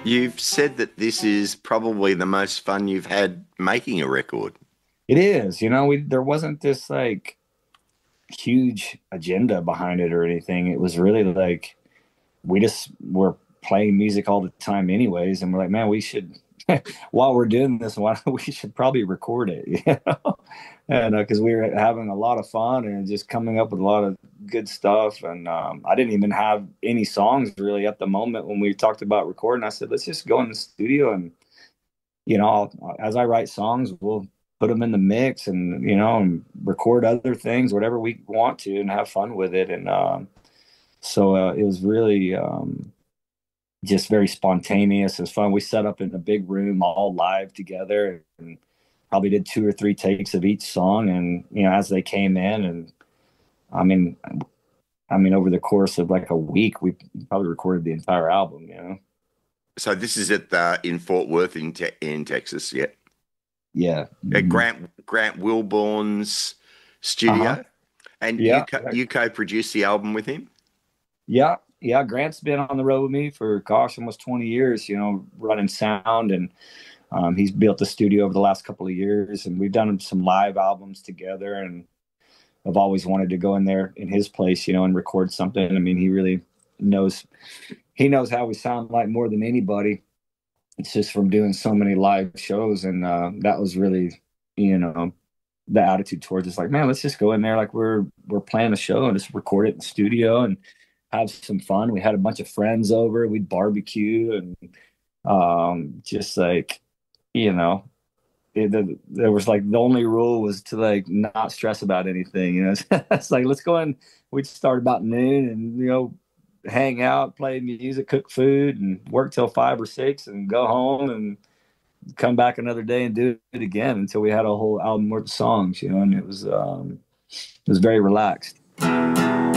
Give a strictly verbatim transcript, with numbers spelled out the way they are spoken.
You've said that this is probably the most fun you've had making a record. It is, you know, we there wasn't this like huge agenda behind it or anything. It was really like we just were playing music all the time anyways, and we're like, man, we should while we're doing this, why we should probably record it, you know? And because uh, we were having a lot of fun and just coming up with a lot of good stuff. And um, I didn't even have any songs really at the moment when we talked about recording. I said, let's just go in the studio and you know, I'll, as I write songs, we'll put them in the mix and you know, and record other things, whatever we want to, and have fun with it. And um, so uh, it was really um, just very spontaneous. It was fun. We set up in a big room, all live together, and probably did two or three takes of each song. And you know, as they came in, and I mean, I mean, over the course of like a week, we probably recorded the entire album. You know. So this is at the, in Fort Worth in te in Texas, yeah. Yeah. At Mhm. Grant Grant Wilborn's Uh-huh. studio, and you Yeah. co you co-produced the album with him. Yeah, yeah. Grant's been on the road with me for gosh, almost twenty years. You know, running sound, and um, he's built the studio over the last couple of years, and we've done some live albums together. And I've always wanted to go in there in his place, you know, and record something. I mean, he really knows he knows how we sound like more than anybody. It's just from doing so many live shows, and uh, that was really, you know, the attitude towards it's like, man, let's just go in there like we're we're playing a show and just record it in the studio and have some fun. We had a bunch of friends over. We'd barbecue and um, just like, you know, it, the, there was like the only rule was to like not stress about anything. You know, it's like let's go in. We'd start about noon and you know hang out, play music, cook food, and work till five or six, and go home and come back another day and do it again until we had a whole album worth of songs. You know, and it was um, it was very relaxed.